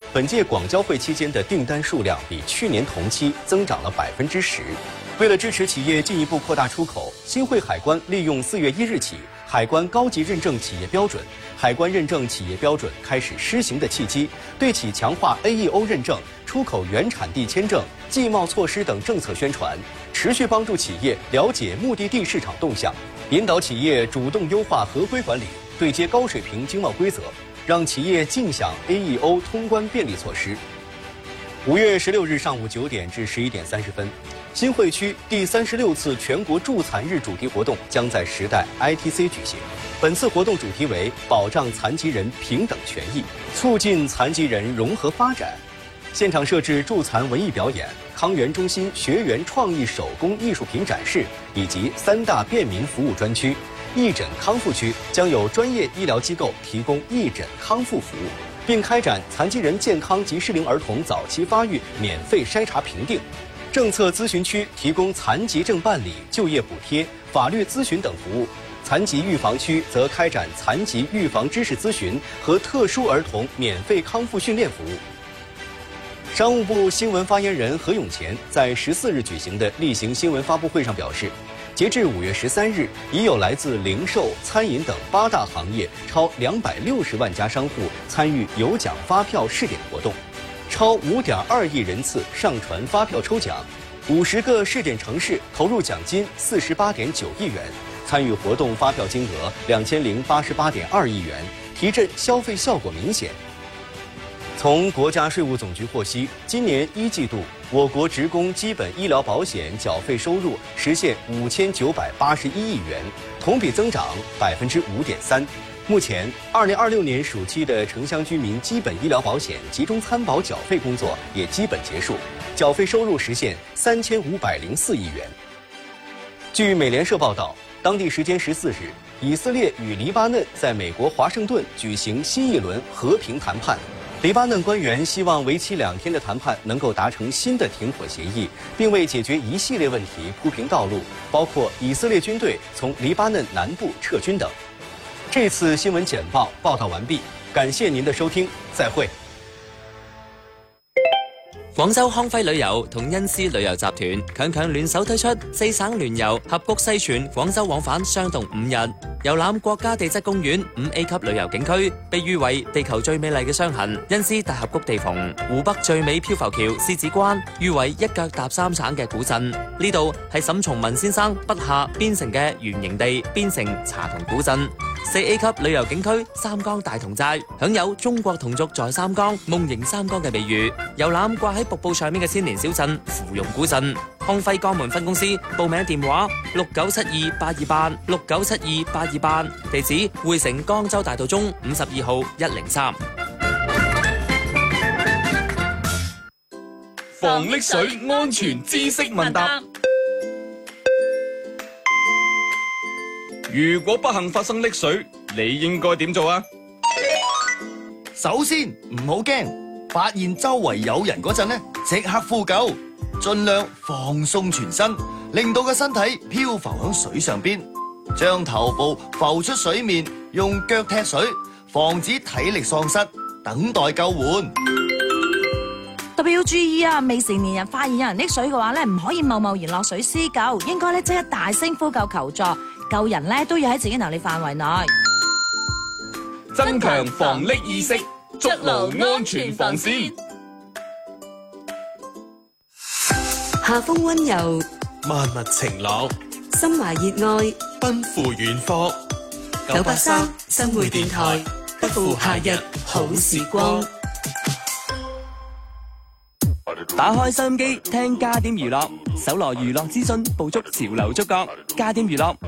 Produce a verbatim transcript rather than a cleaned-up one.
本届广交会期间的订单数量比去年同期增长了百分之十。为了支持企业进一步扩大出口，新会海关利用四月一日起海关高级认证企业标准、海关认证企业标准开始施行的契机，对其强化 A E O 认证、出口原产地签证、技贸措施等政策宣传，持续帮助企业了解目的地市场动向，引导企业主动优化合规管理，对接高水平经贸规则，让企业尽享 A E O 通关便利措施。五月十六日上午九点至十一点三十分，新会区第三十六次全国助残日主题活动将在时代 I T C 举行。本次活动主题为保障残疾人平等权益，促进残疾人融合发展。现场设置助残文艺表演、康园中心学员创意手工艺术品展示以及三大便民服务专区。义诊康复区将有专业医疗机构提供义诊康复服务，并开展残疾人健康及适龄儿童早期发育免费筛查评定。政策咨询区提供残疾证办理、就业补贴、法律咨询等服务。残疾预防区则开展残疾预防知识咨询和特殊儿童免费康复训练服务。商务部新闻发言人何永乾在十四日举行的例行新闻发布会上表示，截至五月十三日，已有来自零售、餐饮等八大行业超两百六十万家商户参与有奖发票试点活动，超五点二亿人次上传发票抽奖，五十个试点城市投入奖金四十八点九亿元，参与活动发票金额两千零八十八点二亿元，提振消费效果明显。从国家税务总局获悉，今年一季度我国职工基本医疗保险缴费收入实现五千九百八十一亿元，同比增长百分之五点三。目前，二零二六年暑期的城乡居民基本医疗保险集中参保缴费工作也基本结束，缴费收入实现三千五百零四亿元。据美联社报道，当地时间十四日，以色列与黎巴嫩在美国华盛顿举行新一轮和平谈判。黎巴嫩官员希望为期两天的谈判能够达成新的停火协议，并为解决一系列问题铺平道路，包括以色列军队从黎巴嫩南部撤军等。这次新闻简报报道完毕，感謝您的收聽，再會。 廣州康輝旅遊同恩施旅遊集團強強聯手推出四省聯遊合谷西泉廣州往返雙洞五日，遊覽國家地質公園五 A 級旅遊景區，被譽為地球最美麗嘅雙痕恩施大峽谷地縫，湖北最美漂浮橋獅子關，譽為一腳踏三省嘅古鎮。呢度係沈從文先生筆下邊城嘅原營地邊城茶同古鎮。四 A 級旅遊景區三江大同寨，享有中國同族在三江夢迎三江嘅美譽。遊覽掛喺瀑布上面嘅千年小鎮芙蓉古鎮。康輝江門分公司報名電話六九七二八二八六九七二八二八，地址匯城江州大道中五十二號一零三。 防溺水安全知識問答。如果不幸發生溺水，你應該點做啊？ 首先唔好驚，發現周圍有人嗰陣呢，即刻呼救，盡量放鬆全身，令到個身體漂浮喺水上邊，將頭部浮出水面，用腳踢水，防止體力喪失，等待救援。 特別要注意啊！未成年人發現有人溺水嘅話咧，唔可以貿貿然落水施救，應該咧即刻大聲呼救求助。救人咧都要喺自己能力範圍內， 增強防溺意識，築牢安全防線。 夏風溫柔， 萬物晴朗， 心懷熱愛， 奔赴遠方。 九八三生活電台，不負夏日好時光。 打開收音機聽加點娛樂，搜羅娛樂資訊，捕捉潮流觸覺。加點娛樂